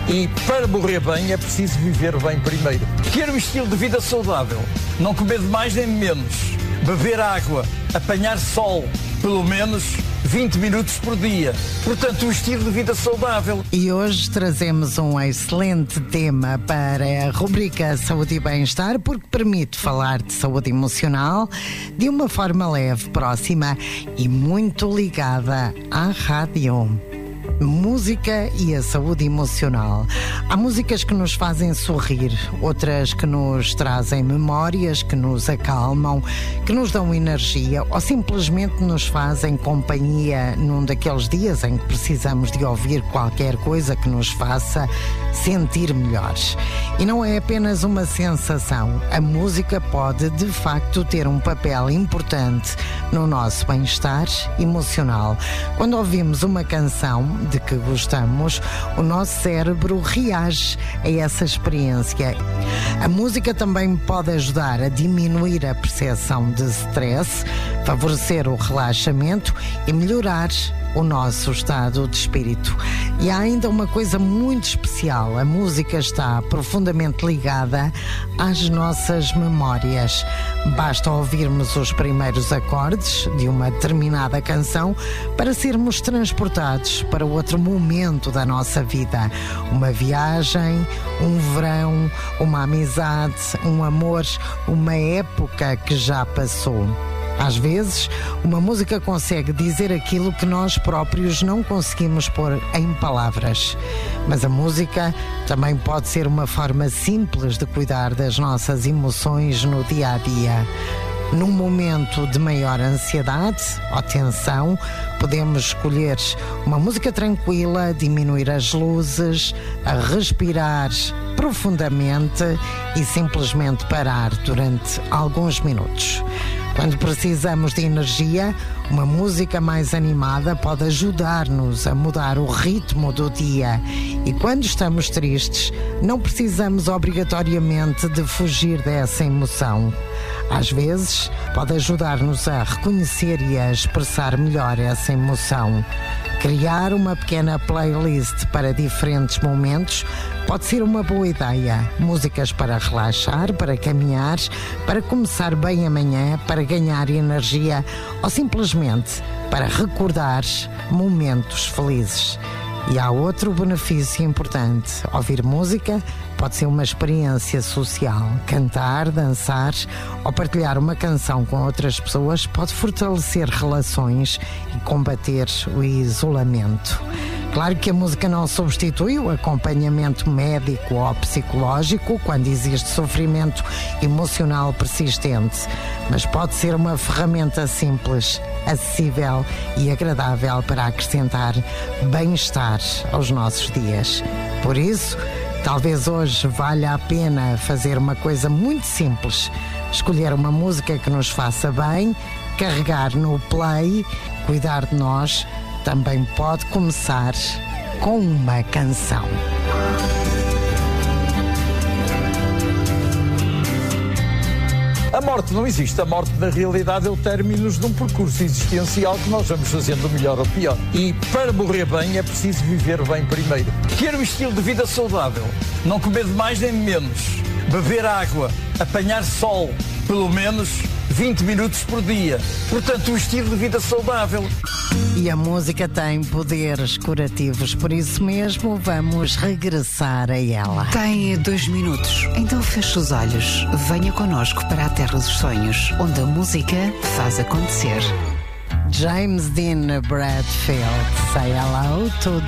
E para morrer bem é preciso viver bem primeiro. Quero um estilo de vida saudável, não comer de mais nem de menos, beber água, apanhar sol, pelo menos 20 minutos por dia. Portanto, um estilo de vida saudável. E hoje trazemos um excelente tema para a rubrica Saúde e Bem-Estar, porque permite falar de saúde emocional de uma forma leve, próxima e muito ligada à rádio. Música e a saúde emocional. Há músicas que nos fazem sorrir, outras que nos trazem memórias, que nos acalmam, que nos dão energia ou simplesmente nos fazem companhia num daqueles dias em que precisamos de ouvir qualquer coisa que nos faça sentir melhores. E não é apenas uma sensação. A música pode, de facto, ter um papel importante no nosso bem-estar emocional. Quando ouvimos uma canção de que gostamos, o nosso cérebro reage a essa experiência. A música também pode ajudar a diminuir a percepção de stress, favorecer o relaxamento e melhorar o nosso estado de espírito. E há ainda uma coisa muito especial: a música está profundamente ligada às nossas memórias. Basta ouvirmos os primeiros acordes de uma determinada canção para sermos transportados para outro momento da nossa vida. Uma viagem, um verão, uma amizade, um amor, uma época que já passou. Às vezes, uma música consegue dizer aquilo que nós próprios não conseguimos pôr em palavras. Mas a música também pode ser uma forma simples de cuidar das nossas emoções no dia a dia. Num momento de maior ansiedade ou tensão, podemos escolher uma música tranquila, diminuir as luzes, a respirar profundamente e simplesmente parar durante alguns minutos. Quando precisamos de energia, uma música mais animada pode ajudar-nos a mudar o ritmo do dia. E quando estamos tristes, não precisamos obrigatoriamente de fugir dessa emoção. Às vezes, pode ajudar-nos a reconhecer e a expressar melhor essa emoção. Criar uma pequena playlist para diferentes momentos pode ser uma boa ideia. Músicas para relaxar, para caminhar, para começar bem amanhã, para ganhar energia ou simplesmente para recordar momentos felizes. E há outro benefício importante: ouvir música pode ser uma experiência social. Cantar, dançar ou partilhar uma canção com outras pessoas pode fortalecer relações e combater o isolamento. Claro que a música não substitui o acompanhamento médico ou psicológico quando existe sofrimento emocional persistente, mas pode ser uma ferramenta simples, acessível e agradável para acrescentar bem-estar aos nossos dias. Por isso, talvez hoje valha a pena fazer uma coisa muito simples: escolher uma música que nos faça bem, carregar no play. Cuidar de nós também pode começar com uma canção. A morte não existe. A morte, na realidade, é o término de um percurso existencial que nós vamos fazendo melhor ou pior. E para morrer bem é preciso viver bem primeiro. Quero um estilo de vida saudável, não comer de mais nem de menos, beber água, apanhar sol, pelo menos 20 minutos por dia. Portanto, um estilo de vida saudável. E a música tem poderes curativos, por isso mesmo vamos regressar a ela. Tem 2 minutos, então feche os olhos. Venha connosco para a Terra dos Sonhos, onde a música faz acontecer. James Dean Bradfield, say hello to